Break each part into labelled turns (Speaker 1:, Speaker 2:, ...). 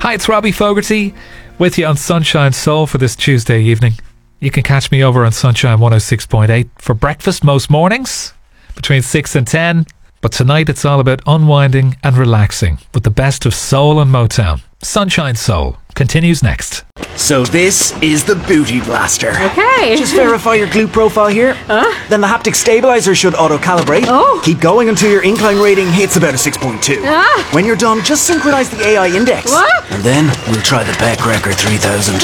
Speaker 1: Hi, it's Robbie Fogarty with you on Sunshine Soul for this Tuesday evening. You can catch me over on Sunshine 106.8 for breakfast most mornings between 6 and 10. But tonight it's all about unwinding and relaxing with the best of soul and Motown. Sunshine Soul continues next.
Speaker 2: So this is the Booty Blaster.
Speaker 3: Okay.
Speaker 2: Just verify your glute profile here. Then the haptic stabilizer should auto-calibrate.
Speaker 3: Oh.
Speaker 2: Keep going until your incline rating hits about a 6.2. When you're done, just synchronize the AI index.
Speaker 3: What?
Speaker 2: And then we'll try the Beck Record 3000.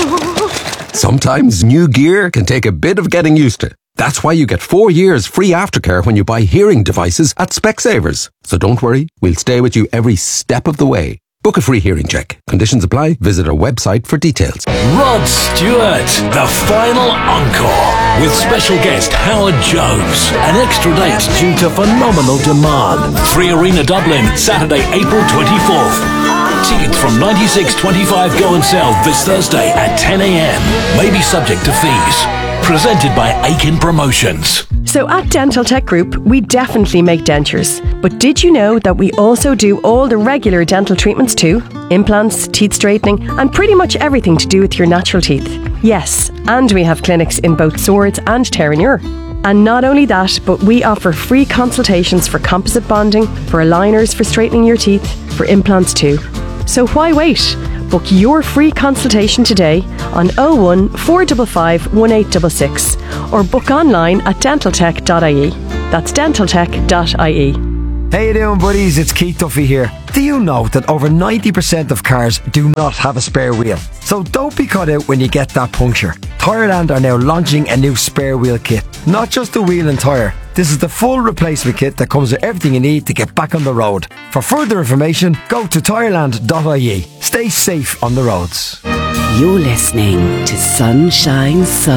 Speaker 4: Sometimes new gear can take a bit of getting used to. That's why you get 4 years free aftercare when you buy hearing devices at Specsavers. So don't worry, we'll stay with you every step of the way. Book a free hearing check. Conditions apply. Visit our website for details.
Speaker 5: Rod Stewart, the final encore, with special guest Howard Jones. An extra date due to phenomenal demand. 3 Arena Dublin, Saturday, April 24th. Tickets from 96.25 go on sale this Thursday at 10 a.m. May be subject to fees. Presented by Aiken Promotions.
Speaker 6: So at Dental Tech Group, we definitely make dentures. But did you know that we also do all the regular dental treatments too? Implants, teeth straightening, and pretty much everything to do with your natural teeth. Yes, and we have clinics in both Swords and Terenure. And not only that, but we offer free consultations for composite bonding, for aligners for straightening your teeth, for implants too. So why wait? Book your free consultation today on 01 455 1866 or book online at dentaltech.ie. That's dentaltech.ie.
Speaker 7: How you doing, buddies? It's Keith Duffy here. Do you know that over 90% of cars do not have a spare wheel? So don't be caught out when you get that puncture. Tyreland are now launching a new spare wheel kit. Not just the wheel and tyre. This is the full replacement kit that comes with everything you need to get back on the road. For further information, go to tyreland.ie. Stay safe on the roads.
Speaker 8: You're listening to Sunshine Soul.